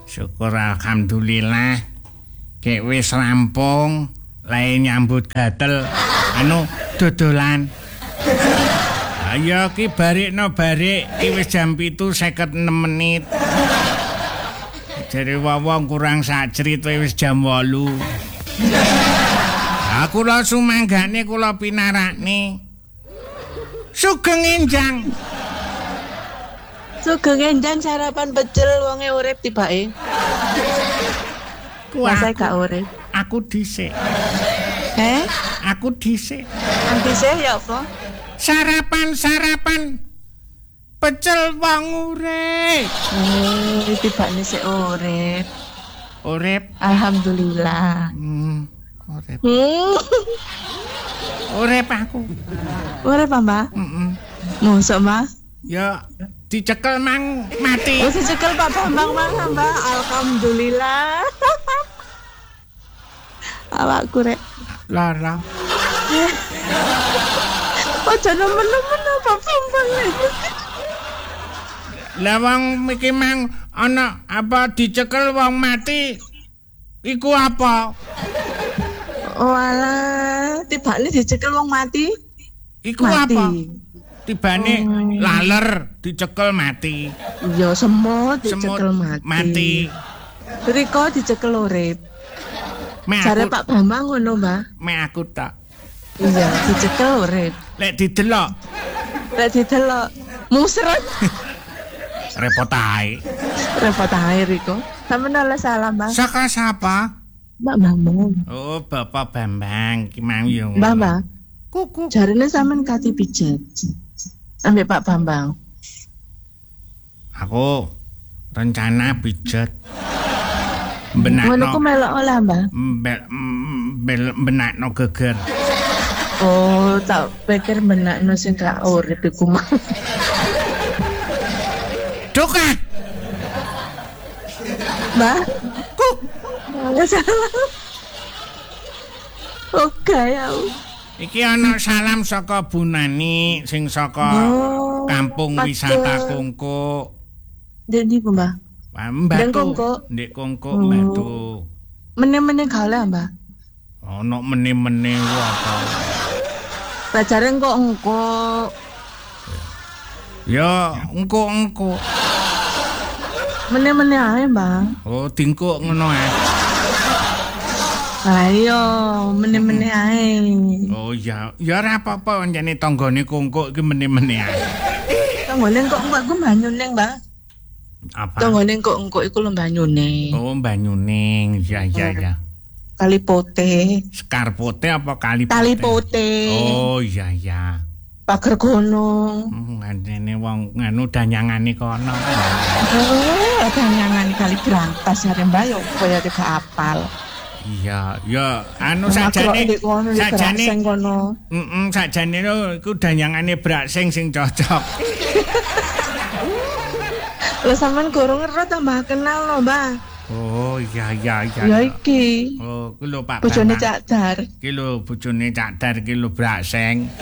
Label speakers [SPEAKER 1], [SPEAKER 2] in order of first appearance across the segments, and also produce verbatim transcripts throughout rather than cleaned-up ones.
[SPEAKER 1] Syukur alhamdulillah. Kek wis rampung, lae nyambut gatel anu dodolan. Ayo ki barikno barik, ki wis jam pitu seket enem menit. Jare wong kurang sak jrit wis jam wolu. Aku lho sumanggane kula pinarakne. Sugeng enjang.
[SPEAKER 2] Sugeng enjang sarapan pecel wonge urip tibake. Kuwi gak urip.
[SPEAKER 1] Aku dhisik.
[SPEAKER 2] Eh?
[SPEAKER 1] Aku dhisik.
[SPEAKER 2] Dhisik ya apa?
[SPEAKER 1] Sarapan-sarapan pecel wong urip.
[SPEAKER 2] Eh, tibane sik urip.
[SPEAKER 1] Urip.
[SPEAKER 2] Alhamdulillah.
[SPEAKER 1] Hmm, urip.
[SPEAKER 2] Hmm.
[SPEAKER 1] Urip aku.
[SPEAKER 2] Urip Mbah?
[SPEAKER 1] Heeh.
[SPEAKER 2] Mosok, Mbah?
[SPEAKER 1] Ya dicekel mang mati.
[SPEAKER 2] Wis dicekel Pak Bambang mang, Mbah. Alhamdulillah. Awakku rek
[SPEAKER 1] lara.
[SPEAKER 2] Ojo nemen-nemen Pak Bambang.
[SPEAKER 1] Lah wong iki mang ana apa dicekel wong mati. Iku apa?
[SPEAKER 2] Oh alah, tibane dicekel wong mati.
[SPEAKER 1] Iku
[SPEAKER 2] mati.
[SPEAKER 1] apa? Tibane
[SPEAKER 2] oh.
[SPEAKER 1] laler dicekel mati.
[SPEAKER 2] Iya, semut dicekel
[SPEAKER 1] semut
[SPEAKER 2] mati.
[SPEAKER 1] Mati.
[SPEAKER 2] Riko dicekel urip. Jare Pak Bambang ngono, Mbah.
[SPEAKER 1] Mek aku tak.
[SPEAKER 2] Iya, dicekel urip.
[SPEAKER 1] Lek didelok.
[SPEAKER 2] Lek didelok musret.
[SPEAKER 1] Repot ae.
[SPEAKER 2] Repot ae Riko. Sampeyan oleh salam, Mbah.
[SPEAKER 1] Saka sapa?
[SPEAKER 2] Mbak Bambang.
[SPEAKER 1] Oh, Bapak Bambang ki mau yo.
[SPEAKER 2] Mbah, Mbah.
[SPEAKER 1] Kuku.
[SPEAKER 2] Jarine sampean kati pijet. Ambek Pak Bambang.
[SPEAKER 1] Aku rencana pijet. Benakno.
[SPEAKER 2] Ngono ku melok oleh, Mbah.
[SPEAKER 1] Benakno geger.
[SPEAKER 2] Oh, tak pikir benakno sing gak urip iku mah.
[SPEAKER 1] Doka.
[SPEAKER 2] Mbah. Kuk. Salam. Oke ya.
[SPEAKER 1] Iki ana salam saka Bu Nani sing saka
[SPEAKER 2] oh,
[SPEAKER 1] Kampung
[SPEAKER 2] pake.
[SPEAKER 1] Wisata Kongko.
[SPEAKER 2] Ndek niku, Mbah.
[SPEAKER 1] Mbak
[SPEAKER 2] Kongko.
[SPEAKER 1] Ndek Kongko Mbatu.
[SPEAKER 2] Meneh-meneh gak oleh, Mbah.
[SPEAKER 1] Ono meneh-meneh apa?
[SPEAKER 2] Bajare kok engko.
[SPEAKER 1] Ya, engko-engko.
[SPEAKER 2] Meneh-meneh ae, Mbah.
[SPEAKER 1] Oh, dingkuk ngono ae.
[SPEAKER 2] Ayo, meneh-meneh ae.
[SPEAKER 1] Oh ya, ya ora apa-apa njane tanggane Kongko iki meneh-meneh ae.
[SPEAKER 2] Tanggane kok engko aku banyune, Mbah.
[SPEAKER 1] Apa?
[SPEAKER 2] Tanggane kok engko iku lho banyune.
[SPEAKER 1] Oh, banyuning. Ya ya ya.
[SPEAKER 2] Kali pote.
[SPEAKER 1] Skarpote apa kali pote?
[SPEAKER 2] Kali pote.
[SPEAKER 1] Oh iya iya.
[SPEAKER 2] Pager kono.
[SPEAKER 1] Hmm, ngene wong nganu danyangane kono.
[SPEAKER 2] Oh, danyangane kali brantas jare Mbah yo kaya gak apal.
[SPEAKER 1] Iya, ya anu sajane sajane
[SPEAKER 2] kono.
[SPEAKER 1] Heeh, sajane iku danyangane braksing sing cocok.
[SPEAKER 2] Lho sampean gorong ero tambah kenal lho, Mbah.
[SPEAKER 1] Oh iya iya iya.
[SPEAKER 2] Ya iki.
[SPEAKER 1] Oh, ku lho Pak.
[SPEAKER 2] Bojone Cak Dar.
[SPEAKER 1] Iki lho bojone Cak Dar iki lho braksing.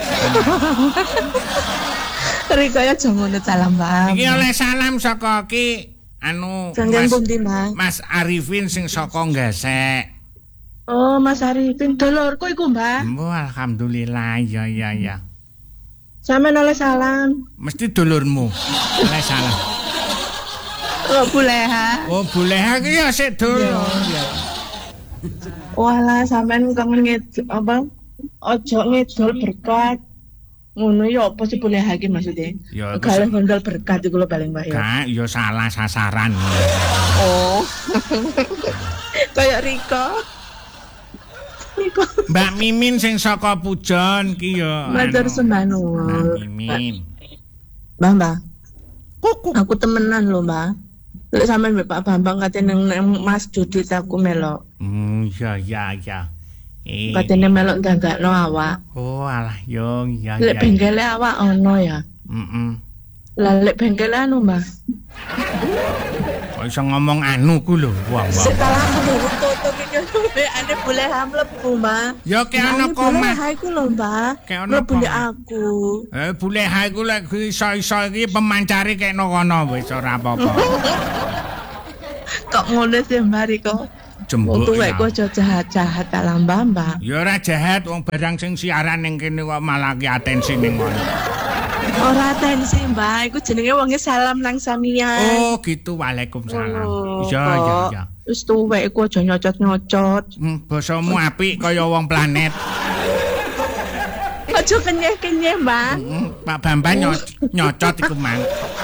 [SPEAKER 2] Riko ya aja ngono salam, Mbah.
[SPEAKER 1] Iki oleh salam saka ki anu
[SPEAKER 2] Mas, Mas,
[SPEAKER 1] Mas Arifin sing saka Gasek.
[SPEAKER 2] Oh, Mas Arifin dulurku iku, Mbah.
[SPEAKER 1] Oh, alhamdulillah ya ya ya.
[SPEAKER 2] Sampeyan oleh salam.
[SPEAKER 1] Mesti dulurmu. Oleh salam.
[SPEAKER 2] Oh, Buleha.
[SPEAKER 1] Oh, Buleha ki ya sik dulur.
[SPEAKER 2] Walah, sampeyan kangen ngedol apa? Ojo ngedol berkat. Ngono ya apa sih Buleha iki maksudnya?
[SPEAKER 1] Ya
[SPEAKER 2] kalau ngedol berkat iku lho paling mbah ya.
[SPEAKER 1] Kak, ya salah sasaran.
[SPEAKER 2] Oh. Kayak Riko. Riko.
[SPEAKER 1] Mbak Mimin sing saka Pujon ki ya.
[SPEAKER 2] Matur sembah nuwun.
[SPEAKER 1] Mbak Mimin.
[SPEAKER 2] Mbah, Mbah.
[SPEAKER 1] Kuku.
[SPEAKER 2] Aku temenan lho, Mbah. Lek sampean mbek Pak Bambang katene nang Mas Judit aku melok.
[SPEAKER 1] Hmm, ya ya ya.
[SPEAKER 2] Eh. Katene melok ndandakno awak.
[SPEAKER 1] Oh, alah yo ya ya.
[SPEAKER 2] Lek bengkele awak ono ya.
[SPEAKER 1] Heeh.
[SPEAKER 2] Lah lek bengkele anu, Mbah.
[SPEAKER 1] Kok iso ngomong anu ku lho. Wah, wah.
[SPEAKER 2] Setelah aku tutup iki ane boleh mlebu, Mbah.
[SPEAKER 1] Ya ki ana koma.
[SPEAKER 2] Ha iku lho, Mbah. Mlebu aku.
[SPEAKER 1] Eh, boleh ha iku lek iso-iso iki pemancare kekno kono wis ora apa-apa.
[SPEAKER 2] Kok ngono sih mari kok.
[SPEAKER 1] Jembuk.
[SPEAKER 2] Wong tuwek kok aja jahat-jahat ta Mbak.
[SPEAKER 1] Ya ora jahat wong barang sing siaran ning kene kok malah ki atensi ning ngono.
[SPEAKER 2] Ora atensi, Mbak. Iku jenenge wonge salam nang samian.
[SPEAKER 1] Oh, gitu. Waalaikumsalam.
[SPEAKER 2] Oh,
[SPEAKER 1] Iya, iya, iya.
[SPEAKER 2] Wis tuwek iku aja nyocot-nyocot.
[SPEAKER 1] Hmm, basamu apik kaya wong planet.
[SPEAKER 2] Aja kenyeh-kenyeh, Mbak.
[SPEAKER 1] Hmm, Pak Bambang nyo nyocot iku, Mang.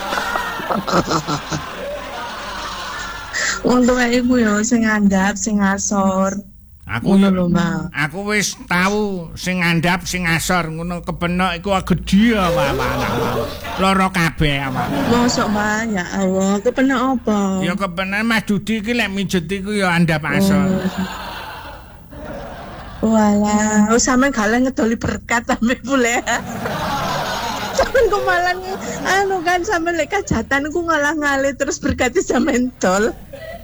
[SPEAKER 2] Wong tuwek iku ya sing ngandhap, sing ngasor.
[SPEAKER 1] Aku
[SPEAKER 2] ngono lho, Mbak.
[SPEAKER 1] Aku wis tahu sing ngandhap, sing ngasor ngono kepenak iku gedhi apa loro kabeh apa.
[SPEAKER 2] Mosok, Mbak, ya Allah, kepenak apa?
[SPEAKER 1] Ya kepenak Mas Dudi iki lek mijet iku ya andhap asor.
[SPEAKER 2] Oh. Walah, oh, sampe galen ngedoli berkat sampe pule. Sampeyan kok malah anu kan sampe lek kajatan ku ngalah-ngalih terus berkati sampean dol.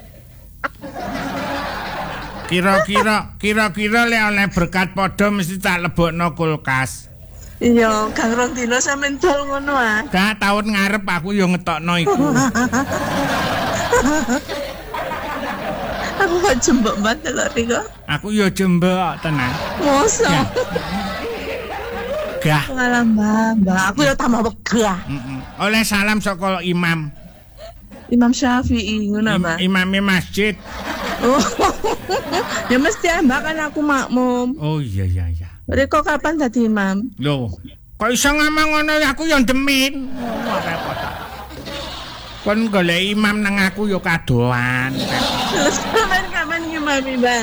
[SPEAKER 1] Kira-kira kira-kira lek oleh berkat padha mesti tak lebokno kulkas.
[SPEAKER 2] Iya, Kang rong dina sampean dol ngono ah.
[SPEAKER 1] Gak tahun ngarep aku yo ngetokno iku.
[SPEAKER 2] Aku kok jembek banget lho Riko.
[SPEAKER 1] Aku yo jembek tenan.
[SPEAKER 2] Mosok.
[SPEAKER 1] Gah.
[SPEAKER 2] Ngalah Mbak, Mbak, aku yo tambah wegah.
[SPEAKER 1] Heeh. Oleh salam saka imam.
[SPEAKER 2] Imam Syafi'i ngono, Mbak.
[SPEAKER 1] Imame masjid.
[SPEAKER 2] Oh. Ya mesti Mbak kan aku makmum.
[SPEAKER 1] Oh iya iya iya.
[SPEAKER 2] Riko kapan dadi imam?
[SPEAKER 1] Loh, kok iso ngomong ngono aku yo demen. Wah repot. Kon golek imam nang aku yo kadoan.
[SPEAKER 2] Kapan kapan ngimami, Mbak?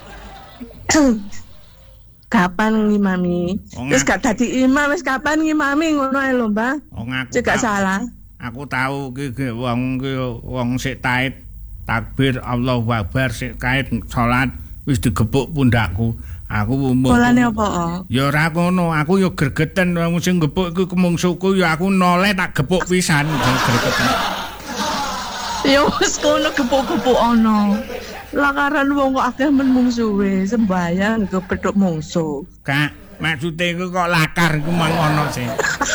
[SPEAKER 2] Kapan ngimami? Terus gak dadi imam wis kapan ngimami ngono ae lho, Mbak.
[SPEAKER 1] Wong aku.
[SPEAKER 2] Cek gak salah.
[SPEAKER 1] Aku tahu ki wong ki wong sik taid takbir Allahu Akbar sik kaid salat wis digepuk pundakku. Aku umum.
[SPEAKER 2] Polane apa?
[SPEAKER 1] Ya ora ngono, aku yo gregeten wong sing gepuk iku kemungsuku ya aku noleh tak gepuk pisan gregeten.
[SPEAKER 2] Ya wis kono gepuk-gepuk ono. Lakaran wong kok akeh men mungsuhe sembayang kepethuk mungsuh.
[SPEAKER 1] Kak, maksude iku kok lakar iku mang ono sih.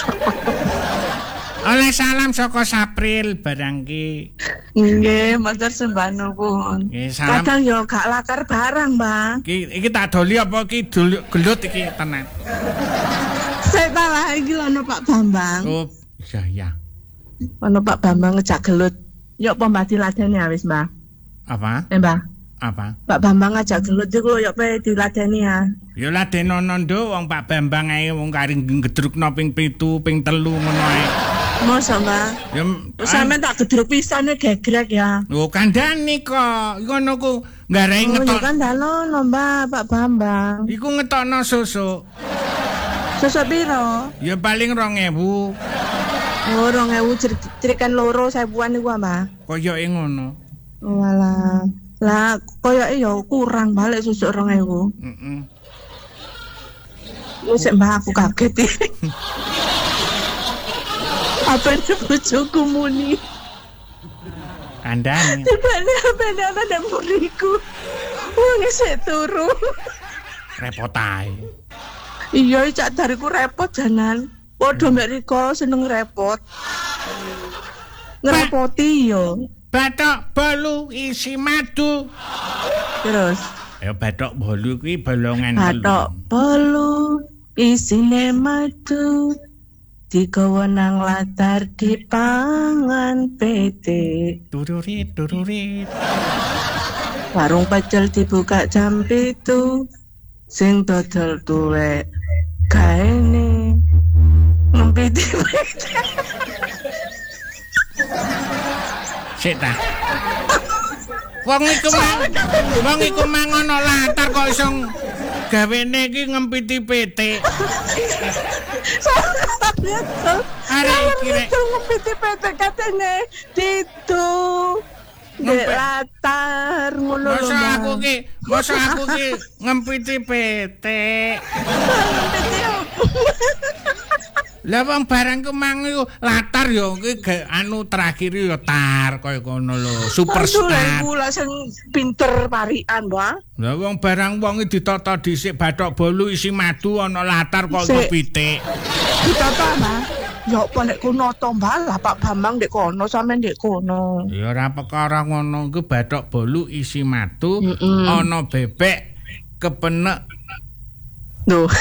[SPEAKER 1] Oleh salam saka Sapril barang ki.
[SPEAKER 2] Nggih, matur sembah nuwun. Kadang yo gak lakar barang, Mbak.
[SPEAKER 1] Iki iki tak doli apa iki gelut iki tenan.
[SPEAKER 2] Saya salah iki ono Pak Bambang.
[SPEAKER 1] Oh, iya iya.
[SPEAKER 2] Ono Pak Bambang ngejak gelut. Yo apa Mbak diladeni wis, Mbak?
[SPEAKER 1] Apa?
[SPEAKER 2] Eh, Mbak.
[SPEAKER 1] Apa?
[SPEAKER 2] Pak Bambang ngajak gelut iku yo pe diladeni ya.
[SPEAKER 1] Ya ladenono nduk wong Pak Bambang ae wong karing gedrukno ping pitu, ping telu ngono ae.
[SPEAKER 2] Masa, Mbak?
[SPEAKER 1] Ya
[SPEAKER 2] sampe tak gedruk pisane gegrek ya.
[SPEAKER 1] Oh, kandhani kok. Ngono ku nggarai
[SPEAKER 2] Oh,
[SPEAKER 1] ngetok.
[SPEAKER 2] ya kandhanono, Mbak, Pak Bambang.
[SPEAKER 1] Iku ngetokno susu.
[SPEAKER 2] Susu piro?
[SPEAKER 1] Ya paling rong ewu.
[SPEAKER 2] Oh, rong ewu cerikan loro sebuan iku, Mbak.
[SPEAKER 1] Koyoke ngono.
[SPEAKER 2] Walah. Lah, koyoke ya kurang balik susu rong ewu.
[SPEAKER 1] Heeh.
[SPEAKER 2] Wis Mbak aku kaget iki. Apa itu bojoku muni?
[SPEAKER 1] Kandhane.
[SPEAKER 2] Tibane apa ana nang muriku. Wong isih turu.
[SPEAKER 1] Repot ae.
[SPEAKER 2] Iya, cak dariku repot janan. Padha mbek Riko seneng repot. Ngerepoti yo.
[SPEAKER 1] Bathok bolu isi madu.
[SPEAKER 2] Terus
[SPEAKER 1] Ya bathok bolu kuwi bolongan
[SPEAKER 2] bathok bolu isine madu. Digawa nang latar dipangan pete.
[SPEAKER 1] Tururit tururit.
[SPEAKER 2] Warung pecel dibuka jam pitu. Sing dodol tuwek gaene ngempiti pete.
[SPEAKER 1] Sik ta. Wong iku mang wong iku mang ana latar kok iso gawene iki ngempiti pete. Arek iki rek
[SPEAKER 2] ngempiti pete katene ditu. Dek latar ngono lho.
[SPEAKER 1] Masa aku ki, masa aku ki ngempiti pete.
[SPEAKER 2] Ngempiti apa?
[SPEAKER 1] Lah wong barang ku mang yo latar yo iki anu terakhir yo tar kaya kono lho, superstar.
[SPEAKER 2] Iku lah sing pinter parikan, Pak.
[SPEAKER 1] Lah wong barang wong iki ditata dhisik bathok bolu isi madu ana latar kok kepitik.
[SPEAKER 2] Ditata, Mas. Ya apa nek kono to, Mbak? Lah Pak Bambang ndek kono, sampean ndek kono.
[SPEAKER 1] Ya ora perkara ngono ku bathok bolu isi madu, ana bebek kepenek.
[SPEAKER 2] Loh.